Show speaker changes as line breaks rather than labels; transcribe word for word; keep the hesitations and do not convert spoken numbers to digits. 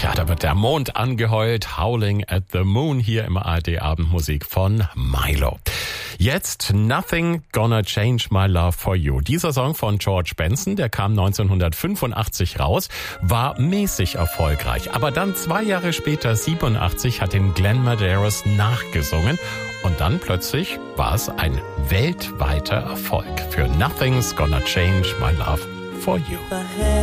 Ja, da wird der Mond angeheult. Howling at the Moon hier im A R D Abendmusik von Milo. Jetzt Nothing Gonna Change My Love for You. Dieser Song von George Benson, der kam neunzehnhundertfünfundachtzig raus, war mäßig erfolgreich. Aber dann zwei Jahre später, siebenundachtzig, hat ihn Glenn Medeiros nachgesungen. Und dann plötzlich war es ein weltweiter Erfolg für Nothing's Gonna Change My Love for You.